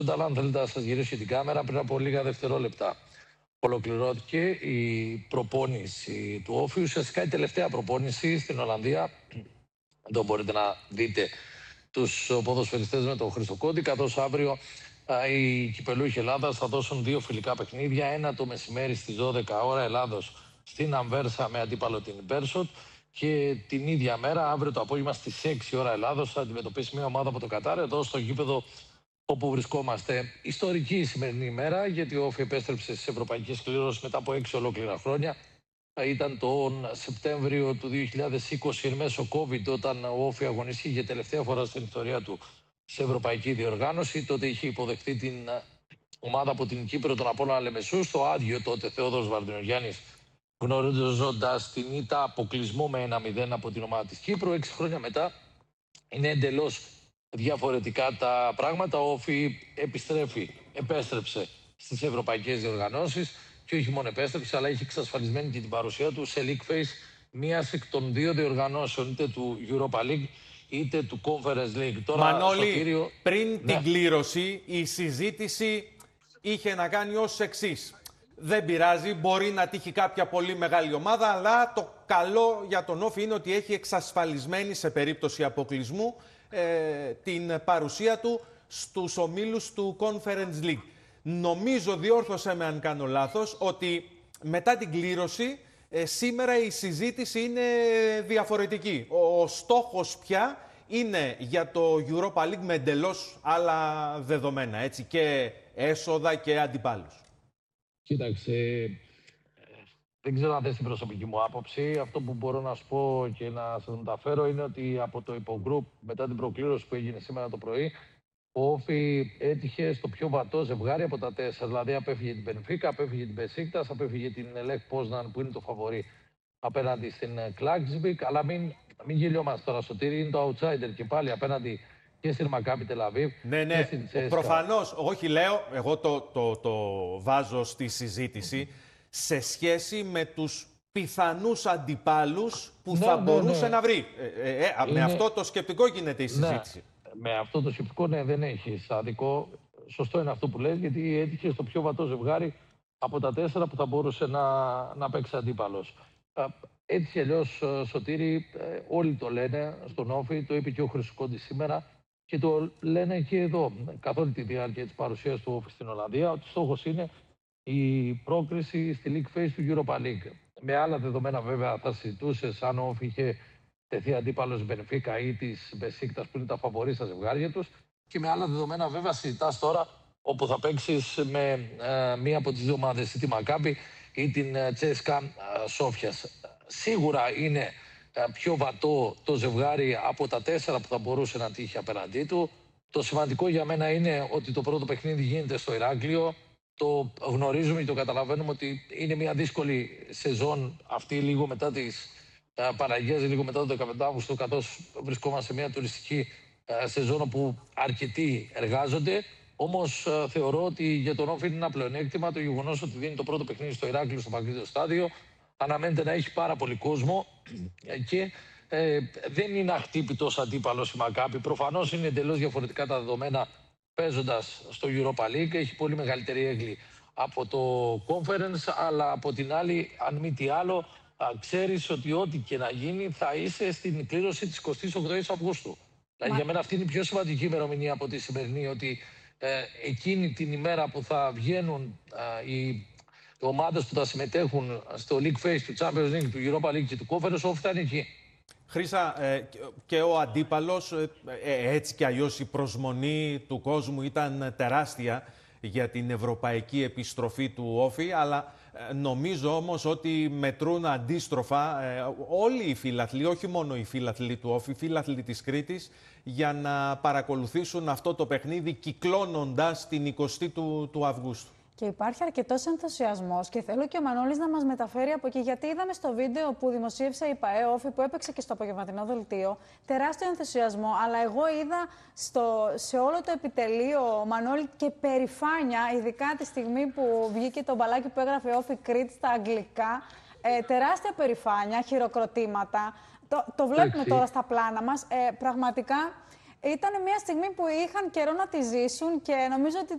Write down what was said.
Αλλά αν θέλετε να σας γυρίσω την κάμερα, πριν από λίγα δευτερόλεπτα ολοκληρώθηκε η προπόνηση του Όφη. Ουσιαστικά η τελευταία προπόνηση στην Ολλανδία. Εδώ μπορείτε να δείτε τους ποδοσφαιριστές με τον Χριστοκόντη, καθώς αύριο οι κυπελούχοι Ελλάδας θα δώσουν 2 φιλικά παιχνίδια. Ένα το μεσημέρι στις 12 ώρα Ελλάδος στην Αμβέρσα με αντίπαλο την Μπέρσοτ. Και την ίδια μέρα, αύριο το απόγευμα στις 6 ώρα Ελλάδος θα αντιμετωπίσει μια ομάδα από το Κατάρ εδώ στο γήπεδο όπου βρισκόμαστε. Ιστορική η σημερινή ημέρα, γιατί ο Όφη επέστρεψε στις ευρωπαϊκές κληρώσεις μετά από 6 ολόκληρα χρόνια. Ήταν τον Σεπτέμβριο του 2020, εν μέσω COVID, όταν ο Όφη αγωνίστηκε για τελευταία φορά στην ιστορία του σε ευρωπαϊκή διοργάνωση. Τότε είχε υποδεχτεί την ομάδα από την Κύπρο, τον Απόλλωνα Λεμεσού, στο άδειο τότε Θεόδωρος Βαρδινογιάννης, γνωρίζοντας την ήττα αποκλεισμό με 1-0 από την ομάδα της Κύπρου. 6 χρόνια μετά είναι εντελώς διαφορετικά τα πράγματα. Ο Όφη επέστρεψε στις ευρωπαϊκές διοργανώσεις και όχι μόνο επέστρεψε, αλλά έχει εξασφαλισμένη και την παρουσία του σε League Phase μίας εκ των 2 διοργανώσεων, είτε του Europa League είτε του Conference League. Τώρα, Μανώλη, Σωτήριο, πριν την κλήρωση η συζήτηση είχε να κάνει ως εξής. Δεν πειράζει, μπορεί να τύχει κάποια πολύ μεγάλη ομάδα, αλλά το καλό για τον Όφη είναι ότι έχει εξασφαλισμένη σε περίπτωση αποκλεισμού την παρουσία του στους ομίλους του Conference League. Νομίζω, διόρθωσε με αν κάνω λάθος, ότι μετά την κλήρωση σήμερα η συζήτηση είναι διαφορετική. Ο στόχος πια είναι για το Europa League με εντελώς άλλα δεδομένα, έτσι, και έσοδα και αντιπάλους. Κοίταξε, δεν ξέρω αν θες την προσωπική μου άποψη. Αυτό που μπορώ να σου πω και να σας μεταφέρω είναι ότι από το υπογκρουπ, μετά την προκλήρωση που έγινε σήμερα το πρωί, ο Όφη έτυχε στο πιο βατό ζευγάρι από τα 4. Δηλαδή, απέφυγε την Μπενφίκα, απέφυγε την Μπεσίκτας, απέφυγε την Λεχ Πόσναν, που είναι το φαβορί απέναντι στην Κλάξβικ. Αλλά μην γελιόμαστε τώρα, Σωτήρη, είναι το outsider και πάλι απέναντι και στην Μακάμπι Τελαβίβ. Ναι, προφανώς. Όχι, λέω, εγώ το βάζω στη συζήτηση σε σχέση με τους πιθανούς αντιπάλους που θα μπορούσε να βρει. Με αυτό το σκεπτικό γίνεται η συζήτηση. Με αυτό το σκεπτικό, ναι, δεν έχει άδικο. Σωστό είναι αυτό που λες, γιατί έτυχε στο πιο βατό ζευγάρι από τα 4 που θα μπορούσε να παίξει αντίπαλος. Έτσι αλλιώς, Σωτήρη, όλοι το λένε στον Όφη, το είπε και ο Χρυσοκόντης σήμερα και το λένε και εδώ καθ' όλη τη διάρκεια της παρουσίας του Όφη στην Ολλανδία, ότι στόχος είναι η πρόκριση στη League Phase του Europa League. Με άλλα δεδομένα, βέβαια, θα συζητούσες αν ο Όφη είχε τεθεί αντίπαλος Μπενφίκα ή της Μπεσίκτας, που είναι τα φαβορί στα ζευγάρια τους. Και με άλλα δεδομένα, βέβαια, συζητάς τώρα όπου θα παίξεις με μία από τις δύο ομάδες, ή τη Μακάμπι ή την Τσέσκα Σόφιας. Σίγουρα είναι πιο βατό το ζευγάρι από τα 4 που θα μπορούσε να τύχει απέναντί του. Το σημαντικό για μένα είναι ότι το πρώτο παιχνίδι γίνεται στο Ηράκλειο. Το γνωρίζουμε και το καταλαβαίνουμε ότι είναι μια δύσκολη σεζόν αυτή, λίγο μετά τις Παναγίας, λίγο μετά το 15 Αύγουστο, καθώς βρισκόμαστε σε μια τουριστική σεζόν όπου αρκετοί εργάζονται. Όμως θεωρώ ότι για τον Όφη είναι ένα πλεονέκτημα το γεγονός ότι δίνει το πρώτο παιχνίδι στο Ηράκλειο, στο Παγκόσμιο Στάδιο. Αναμένεται να έχει πάρα πολύ κόσμο και δεν είναι αχτύπητος αντίπαλος η Μακάμπι. Προφανώς είναι εντελώς διαφορετικά τα δεδομένα παίζοντας στο Europa League. Έχει πολύ μεγαλύτερη έγκλη από το Conference, αλλά από την άλλη, αν μη τι άλλο, ξέρεις ότι ό,τι και να γίνει θα είσαι στην κλήρωση της 28ης Αυγούστου. Δηλαδή, για μένα αυτή είναι η πιο σημαντική ημερομηνία από τη σημερινή, ότι εκείνη την ημέρα που θα βγαίνουν οι ομάδες που θα συμμετέχουν στο League Phase του Champions League, του Europa League και του Conference, Όφη θα είναι εκεί. Χρήσα, και ο αντίπαλος, έτσι κι αλλιώς η προσμονή του κόσμου ήταν τεράστια για την ευρωπαϊκή επιστροφή του Όφη, αλλά νομίζω όμως ότι μετρούν αντίστροφα όλοι οι φίλαθλοι, όχι μόνο οι φίλαθλοι του Όφη, οι φίλαθλοι της Κρήτης, για να παρακολουθήσουν αυτό το παιχνίδι κυκλώνοντας την 20η του Αυγούστου. Και υπάρχει αρκετός ενθουσιασμός και θέλω και ο Μανώλης να μας μεταφέρει από εκεί, γιατί είδαμε στο βίντεο που δημοσίευσε η ΠΑΕ Όφη, που έπαιξε και στο απογευματινό δελτίο, τεράστιο ενθουσιασμό, αλλά εγώ είδα σε όλο το επιτελείο, Μανώλη, και περηφάνεια, ειδικά τη στιγμή που βγήκε το μπαλάκι που έγραφε Όφη Κρήτη στα αγγλικά, τεράστια περηφάνεια, χειροκροτήματα. Το βλέπουμε τώρα στα πλάνα μας. Πραγματικά ήταν μια στιγμή που είχαν καιρό να τη ζήσουν και νομίζω ότι